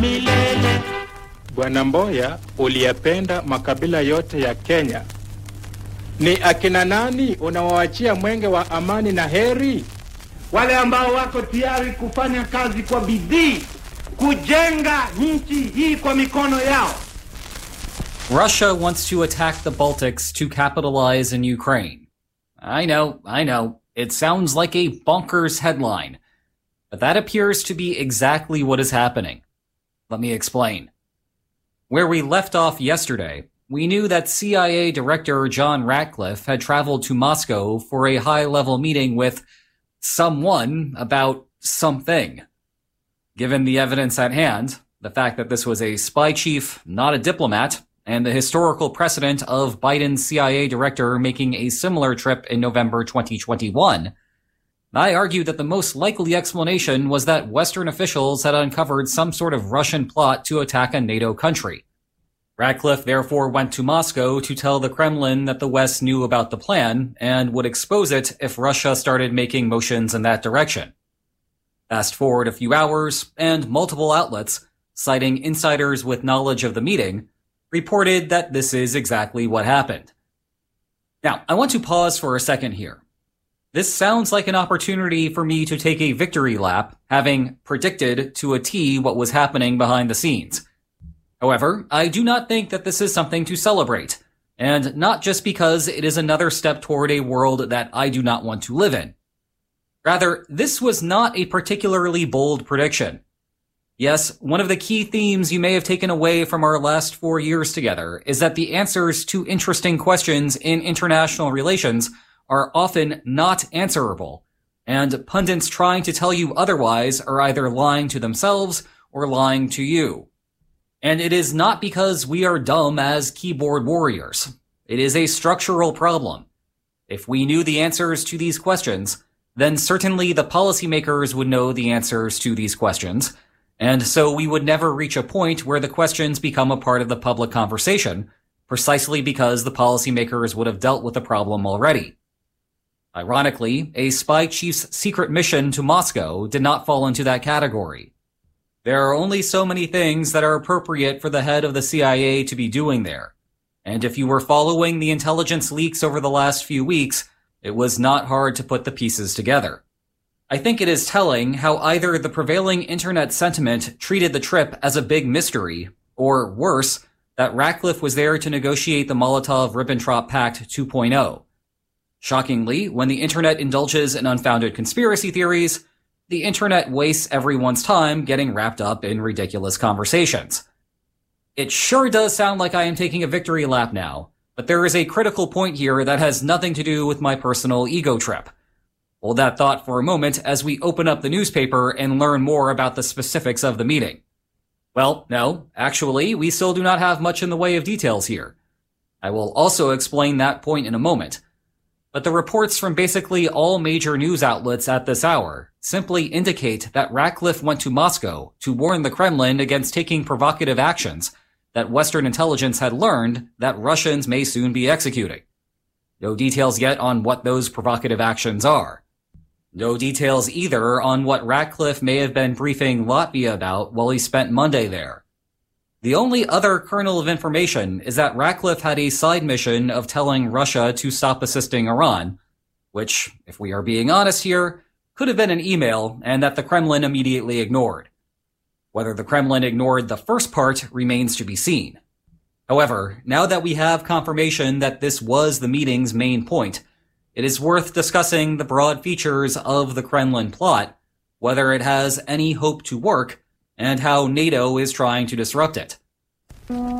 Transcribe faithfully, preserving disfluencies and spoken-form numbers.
milele. Bwana Mboya, uliyapenda makabila yote ya Kenya. Ni akina nani unawaachia mwenge wa amani na heri? Wale ambao wako tayari kufanya kazi kwa bidii kujenga nchi hii kwa mikono yao. Russia wants to attack the Baltics to capitalize in Ukraine. I know, I know, it sounds like a bonkers headline, but that appears to be exactly what is happening. Let me explain. Where we left off yesterday, we knew that C I A Director John Ratcliffe had traveled to Moscow for a high-level meeting with someone about something. Given the evidence at hand, the fact that this was a spy chief, not a diplomat, and the historical precedent of Biden's C I A director making a similar trip in November twenty twenty-one, I argued that the most likely explanation was that Western officials had uncovered some sort of Russian plot to attack a NATO country. Ratcliffe therefore went to Moscow to tell the Kremlin that the West knew about the plan and would expose it if Russia started making motions in that direction. Fast forward a few hours, and multiple outlets, citing insiders with knowledge of the meeting, reported that this is exactly what happened. Now, I want to pause for a second here. This sounds like an opportunity for me to take a victory lap, having predicted to a T what was happening behind the scenes. However, I do not think that this is something to celebrate, and not just because it is another step toward a world that I do not want to live in. Rather, this was not a particularly bold prediction. Yes, one of the key themes you may have taken away from our last four years together is that the answers to interesting questions in international relations are often not answerable, and pundits trying to tell you otherwise are either lying to themselves or lying to you. And it is not because we are dumb as keyboard warriors. It is a structural problem. If we knew the answers to these questions, then certainly the policymakers would know the answers to these questions, and so we would never reach a point where the questions become a part of the public conversation, precisely because the policymakers would have dealt with the problem already. Ironically, a spy chief's secret mission to Moscow did not fall into that category. There are only so many things that are appropriate for the head of the C I A to be doing there, and if you were following the intelligence leaks over the last few weeks, it was not hard to put the pieces together. I think it is telling how either the prevailing internet sentiment treated the trip as a big mystery, or worse, that Ratcliffe was there to negotiate the Molotov-Ribbentrop Pact two point oh. Shockingly, when the internet indulges in unfounded conspiracy theories, the internet wastes everyone's time getting wrapped up in ridiculous conversations. It sure does sound like I am taking a victory lap now, but there is a critical point here that has nothing to do with my personal ego trip. Hold that thought for a moment as we open up the newspaper and learn more about the specifics of the meeting. Well, no, actually, we still do not have much in the way of details here. I will also explain that point in a moment. But the reports from basically all major news outlets at this hour simply indicate that Ratcliffe went to Moscow to warn the Kremlin against taking provocative actions that Western intelligence had learned that Russians may soon be executing. No details yet on what those provocative actions are. No details either on what Ratcliffe may have been briefing Latvia about while he spent Monday there. The only other kernel of information is that Ratcliffe had a side mission of telling Russia to stop assisting Iran, which, if we are being honest here, could have been an email and that the Kremlin immediately ignored. Whether the Kremlin ignored the first part remains to be seen. However, now that we have confirmation that this was the meeting's main point, it is worth discussing the broad features of the Kremlin plot, whether it has any hope to work, and how NATO is trying to disrupt it.